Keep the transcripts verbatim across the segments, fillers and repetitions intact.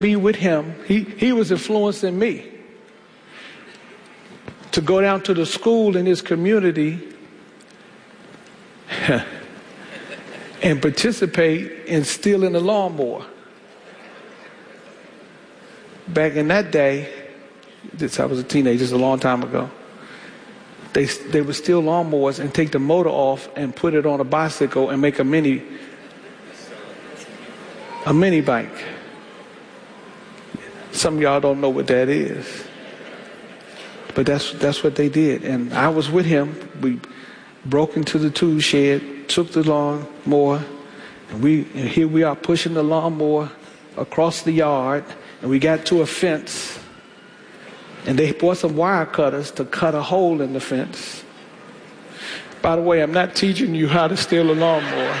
be with him. He, he was influencing me to go down to the school in his community and participate in stealing a lawnmower. Back in that day, this, I was a teenager, this is a long time ago, they, they would steal lawnmowers and take the motor off and put it on a bicycle and make a mini, a mini bike. Some of y'all don't know what that is. But that's that's what they did. And I was with him. We broke into the tool shed, took the lawnmower, and we and here we are pushing the lawnmower across the yard, and we got to a fence. And they bought some wire cutters to cut a hole in the fence. By the way, I'm not teaching you how to steal a lawnmower.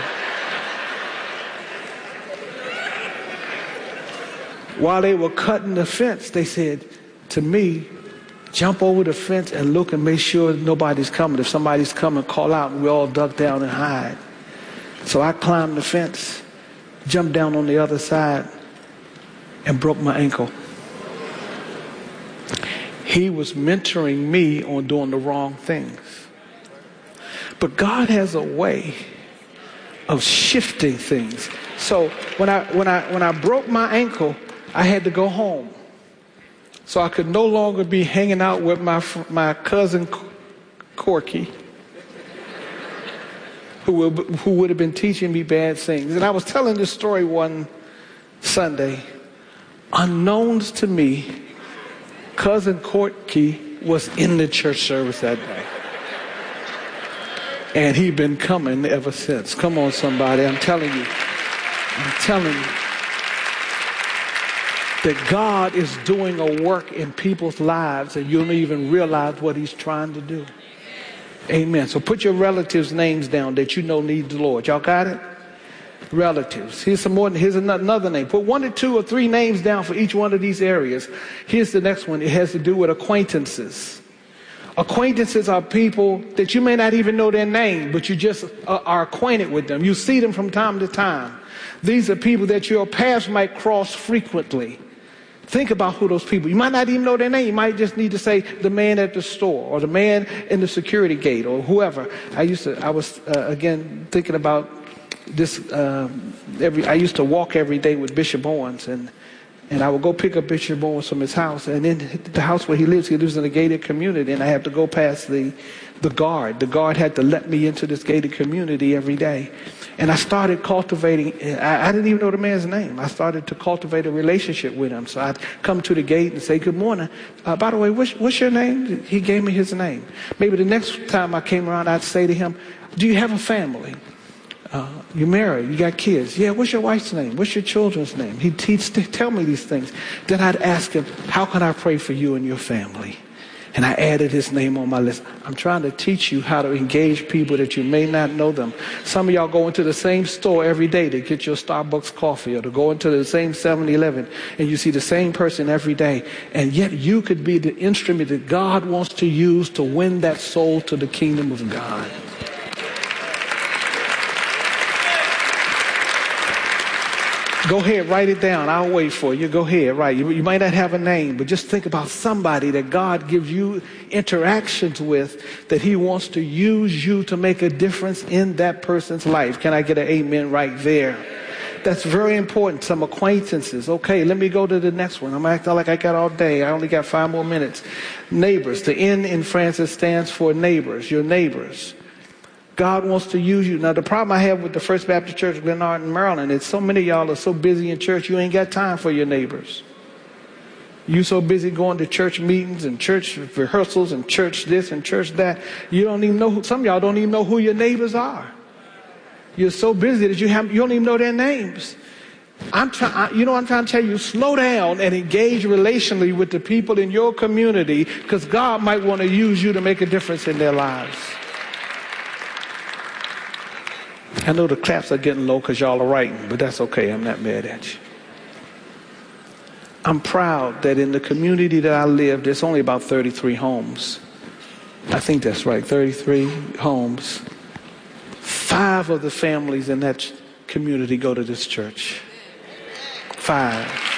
While they were cutting the fence, they said to me, jump over the fence and look and make sure nobody's coming. If somebody's coming, call out, and we all duck down and hide. So I climbed the fence, jumped down on the other side, and broke my ankle. He was mentoring me on doing the wrong things. But God has a way of shifting things. So when I when I when I broke my ankle, I had to go home. So I could no longer be hanging out with my my cousin Corky, who would, who would have been teaching me bad things. And I was telling this story one Sunday. Unknowns to me, cousin Corky was in the church service that day. And he'd been coming ever since. Come on, somebody. I'm telling you. I'm telling you. That God is doing a work in people's lives and you don't even realize what he's trying to do. Amen. So put your relatives' names down that you know need the Lord. Y'all got it? Relatives. Here's some more. Here's another name. Put one or two or three names down for each one of these areas. Here's the next one. It has to do with acquaintances. Acquaintances are people that you may not even know their name, but you just are acquainted with them. You see them from time to time. These are people that your paths might cross frequently. Think about who those people, you might not even know their name. You might just need to say the man at the store or the man in the security gate or whoever. I used to, I was, uh, again, thinking about this, uh, every, I used to walk every day with Bishop Owens, and, and I would go pick up Bishop Owens from his house. And in the house where he lives, he lives in a gated community, and I have to go past the, the guard. The guard had to let me into this gated community every day. And I started cultivating, I, I didn't even know the man's name. I started to cultivate a relationship with him. So I'd come to the gate and say, good morning. Uh, by the way, what's, what's your name? He gave me his name. Maybe the next time I came around, I'd say to him, do you have a family? Uh, you married? You got kids? Yeah, what's your wife's name? What's your children's name? He'd teach, tell me these things. Then I'd ask him, how can I pray for you and your family? And I added his name on my list. I'm trying to teach you how to engage people that you may not know them. Some of y'all go into the same store every day to get your Starbucks coffee or to go into the same seven eleven and you see the same person every day. And yet you could be the instrument that God wants to use to win that soul to the kingdom of God. Go ahead, write it down. I'll wait for you. Go ahead, write. You, you might not have a name, but just think about somebody that God gives you interactions with that he wants to use you to make a difference in that person's life. Can I get an amen right there? That's very important. Some acquaintances. Okay, let me go to the next one. I'm acting like I got all day. I only got five more minutes. Neighbors. The N in Francis stands for neighbors, your neighbors. God wants to use you. Now, the problem I have with the First Baptist Church of Glenarden, Maryland, is so many of y'all are so busy in church, you ain't got time for your neighbors. You so busy going to church meetings and church rehearsals and church this and church that, you don't even know who, some of y'all don't even know who your neighbors are. You're so busy that you have, you don't even know their names. I'm trying, you know what I'm trying to tell you? Slow down and engage relationally with the people in your community, because God might want to use you to make a difference in their lives. I know the claps are getting low because y'all are writing, but that's okay. I'm not mad at you. I'm proud that in the community that I live, there's only about thirty-three homes. I think that's right, thirty-three homes. Five of the families in that community go to this church. Five.